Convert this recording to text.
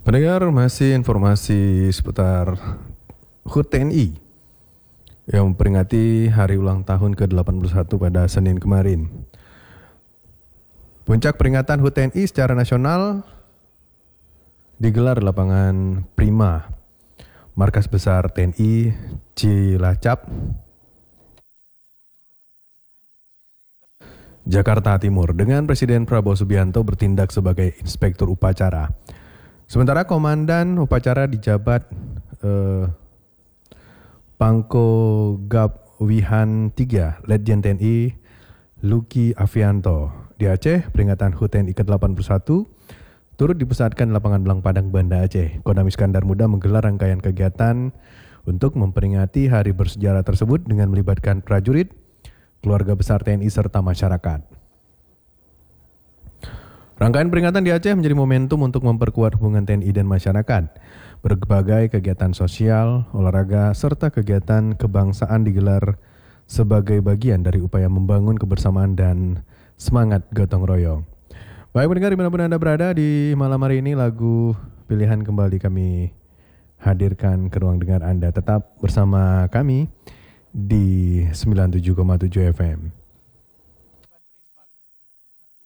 Pendengar, masih informasi seputar HUT TNI yang memperingati hari ulang tahun ke-81 pada Senin kemarin. Puncak peringatan HUT TNI secara nasional digelar di lapangan Prima, Markas Besar TNI Cilacap, Jakarta Timur, dengan Presiden Prabowo Subianto bertindak sebagai inspektur upacara. Sementara Komandan Upacara dijabat Pangkogap Wihan 3, Letjen TNI Luki Avianto. Di Aceh, peringatan HUT TNI ke-81 turut dipusatkan di lapangan Belang Padang, Banda Aceh. Kodam Iskandar Muda menggelar rangkaian kegiatan untuk memperingati hari bersejarah tersebut dengan melibatkan prajurit, keluarga besar TNI, serta masyarakat. Rangkaian peringatan di Aceh menjadi momentum untuk memperkuat hubungan TNI dan masyarakat. Berbagai kegiatan sosial, olahraga, serta kegiatan kebangsaan digelar sebagai bagian dari upaya membangun kebersamaan dan semangat gotong royong. Baik pendengar, dimanapun Anda berada, di malam hari ini lagu pilihan kembali kami hadirkan ke ruang dengar Anda. Tetap bersama kami di 97,7 FM.